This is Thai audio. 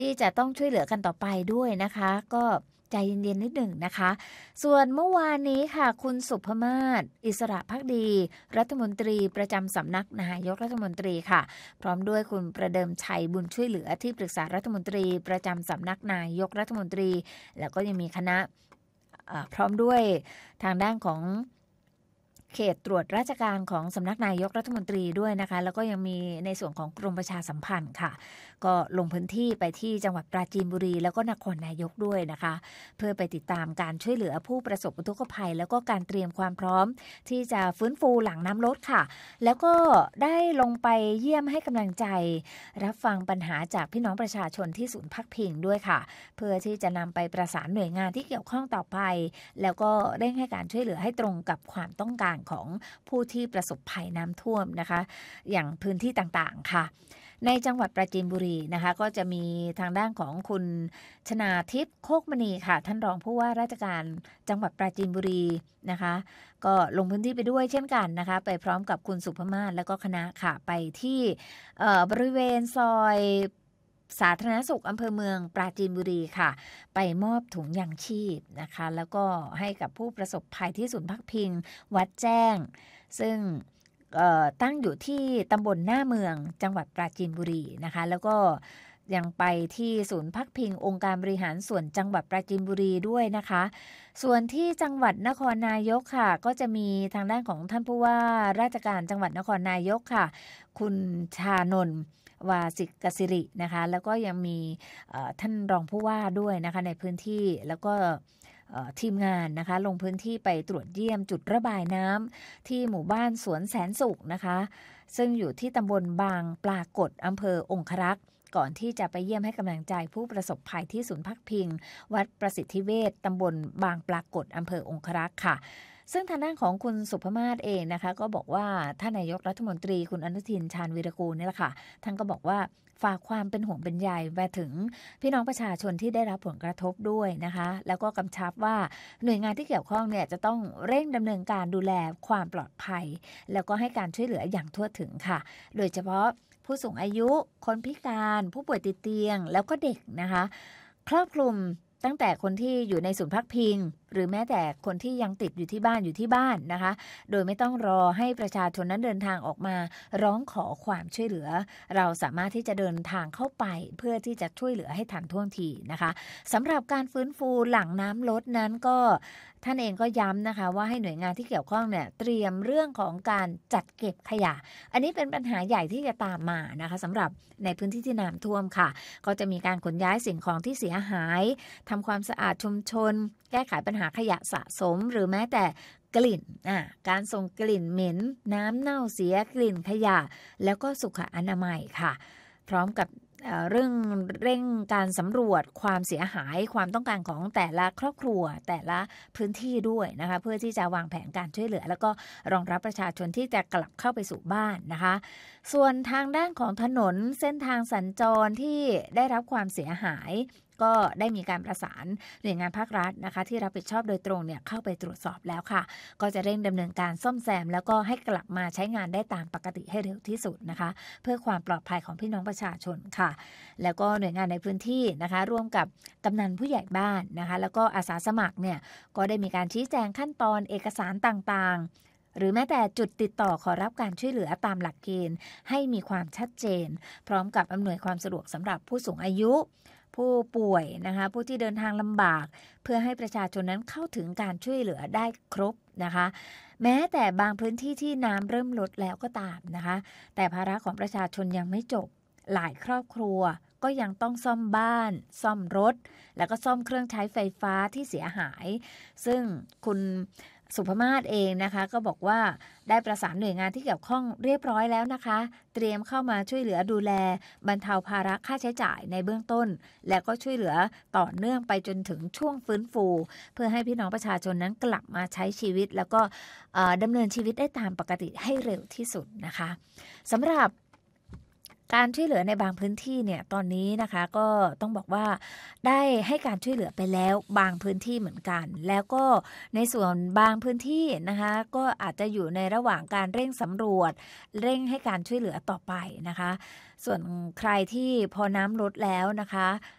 ที่จะต้องช่วยเหลือกันต่อไปด้วยนะคะก็ใจเย็นๆนิดหนึ่งนะคะส่วนเมื่อวานนี้ค่ะคุณสุภมาศอิสระภักดีรัฐมนตรีประจำสำนักนายกรัฐมนตรีค่ะพร้อมด้วยคุณประเดิมชัยบุญช่วยเหลือที่ปรึกษารัฐมนตรีประจำสำนักนายกรัฐมนตรีแล้วก็ยังมีคณะพร้อมด้วยทางด้านของเขตตรวจราชการของสำนักนายกรัฐมนตรีด้วยนะคะแล้วก็ยังมีในส่วนของกรมประชาสัมพันธ์ค่ะก็ลงพื้นที่ไปที่จังหวัดปราจีนบุรีแล้วก็นครนายกด้วยนะคะเพื่อไปติดตามการช่วยเหลือผู้ประสบอุทกภัยแล้วก็การเตรียมความพร้อมที่จะฟื้นฟูหลังน้ำลดค่ะแล้วก็ได้ลงไปเยี่ยมให้กำลังใจรับฟังปัญหาจากพี่น้องประชาชนที่ศูนย์พักพิงด้วยค่ะเพื่อที่จะนำไปประสานหน่วยงานที่เกี่ยวข้องต่อไปแล้วก็เร่งให้การช่วยเหลือให้ตรงกับความต้องการของผู้ที่ประสบภัยน้ำท่วมนะคะอย่างพื้นที่ต่างๆค่ะในจังหวัดปราจีนบุรีนะคะก็จะมีทางด้านของคุณชนาทิพย์โคกมณีค่ะท่านรองผู้ว่าราชการจังหวัดปราจีนบุรีนะคะก็ลงพื้นที่ไปด้วยเช่นกันนะคะไปพร้อมกับคุณสุภมาศแล้วก็คณะค่ะไปที่บริเวณซอยสาธารณสุขอำเภอเมืองปราจีนบุรีค่ะไปมอบถุงยางชีพนะคะแล้วก็ให้กับผู้ประสบภัยที่ศูนย์พักพิงวัดแจ้งซึ่งตั้งอยู่ที่ตำบลหน้าเมืองจังหวัดปราจีนบุรีนะคะแล้วก็ยังไปที่ศูนย์พักพิงองค์การบริหารส่วนจังหวัดปราจีนบุรีด้วยนะคะส่วนที่จังหวัดนครนายกค่ะก็จะมีทางด้านของท่านผู้ว่าราชการจังหวัดนครนายกค่ะคุณชานนท์วาสิกสิรินะคะแล้วก็ยังมีท่านรองผู้ว่าด้วยนะคะในพื้นที่แล้วก็ทีมงานนะคะลงพื้นที่ไปตรวจเยี่ยมจุดระบายน้ำที่หมู่บ้านสวนแสนสุขนะคะซึ่งอยู่ที่ตำบลบางปรากฏอำเภอองครักษ์ก่อนที่จะไปเยี่ยมให้กำลังใจผู้ประสบภัยที่ศูนย์พักพิงวัดประสิทธิเวชตำบลบางปรากฏอำเภอองครักษ์ค่ะซึ่งทางด้านของคุณสุภมาศเองนะคะก็บอกว่าท่านนายกรัฐมนตรีคุณอนุทินชาญวีรกูลนี่แหละค่ะท่านก็บอกว่าฝากความเป็นห่วงเป็นใยไปถึงพี่น้องประชาชนที่ได้รับผลกระทบด้วยนะคะแล้วก็กำชับว่าหน่วยงานที่เกี่ยวข้องเนี่ยจะต้องเร่งดำเนินการดูแลความปลอดภัยแล้วก็ให้การช่วยเหลืออย่างทั่วถึงค่ะโดยเฉพาะผู้สูงอายุคนพิการผู้ป่วยติดเตียงแล้วก็เด็กนะคะครอบคลุมตั้งแต่คนที่อยู่ในศูนย์พักพิงหรือแม้แต่คนที่ยังติดอยู่ที่บ้านนะคะโดยไม่ต้องรอให้ประชาชนนั้นเดินทางออกมาร้องขอความช่วยเหลือเราสามารถที่จะเดินทางเข้าไปเพื่อที่จะช่วยเหลือให้ทันท่วงทีนะคะสำหรับการฟื้นฟูหลังน้ำลดนั้นก็ท่านเองก็ย้ำนะคะว่าให้หน่วยงานที่เกี่ยวข้องเนี่ยเตรียมเรื่องของการจัดเก็บขยะอันนี้เป็นปัญหาใหญ่ที่จะตามมานะคะสำหรับในพื้นที่ที่น้ำท่วมค่ะก็จะมีการขนย้ายสิ่งของที่เสียหายทำความสะอาดชุมชนแก้ไขปัญหาขยะสะสมหรือแม้แต่กลิ่นการส่งกลิ่นเหม็นน้ำเน่าเสียกลิ่นขยะแล้วก็สุขอนามัยค่ะพร้อมกับเรื่องเร่งการสำรวจความเสียหายความต้องการของแต่ละครอบครัวแต่ละพื้นที่ด้วยนะคะเพื่อที่จะวางแผนการช่วยเหลือแล้วก็รองรับประชาชนที่จะกลับเข้าไปสู่บ้านนะคะส่วนทางด้านของถนนเส้นทางสัญจรที่ได้รับความเสียหายก็ได้มีการประสานหน่วยงานภาครัฐนะคะที่รับผิดชอบโดยตรงเนี่ยเข้าไปตรวจสอบแล้วค่ะก็จะเร่งดำเนินการซ่อมแซมแล้วก็ให้กลับมาใช้งานได้ตามปกติให้เร็วที่สุดนะคะเพื่อความปลอดภัยของพี่น้องประชาชนค่ะแล้วก็หน่วยงานในพื้นที่นะคะร่วมกับกำนันผู้ใหญ่บ้านนะคะแล้วก็อาสาสมัครเนี่ยก็ได้มีการชี้แจงขั้นตอนเอกสารต่างๆหรือแม้แต่จุดติดต่อขอรับการช่วยเหลือตามหลักเกณฑ์ให้มีความชัดเจนพร้อมกับอำนวยความสะดวกสำหรับผู้สูงอายุผู้ป่วยนะคะผู้ที่เดินทางลำบากเพื่อให้ประชาชนนั้นเข้าถึงการช่วยเหลือได้ครบนะคะแม้แต่บางพื้นที่ที่น้ำเริ่มลดแล้วก็ตามนะคะแต่ภาระของประชาชนยังไม่จบหลายครอบครัวก็ยังต้องซ่อมบ้านซ่อมรถแล้วก็ซ่อมเครื่องใช้ไฟฟ้าที่เสียหายซึ่งคุณสุภมาศเองนะคะก็บอกว่าได้ประสานหน่วยงานที่เกี่ยวข้องเรียบร้อยแล้วนะคะเตรียมเข้ามาช่วยเหลือดูแลบรรเทาภาระค่าใช้จ่ายในเบื้องต้นแล้วก็ช่วยเหลือต่อเนื่องไปจนถึงช่วงฟื้นฟูเพื่อให้พี่น้องประชาชนนั้นกลับมาใช้ชีวิตแล้วก็ดำเนินชีวิตได้ตามปกติให้เร็วที่สุดนะคะสำหรับการช่วยเหลือในบางพื้นที่เนี่ยตอนนี้นะคะก็ต้องบอกว่าได้ให้การช่วยเหลือไปแล้วบางพื้นที่เหมือนกันแล้วก็ในส่วนบางพื้นที่นะคะก็อาจจะอยู่ในระหว่างการเร่งสำรวจเร่งให้การช่วยเหลือต่อไปนะคะส่วนใครที่พอน้ำลดแล้วนะคะ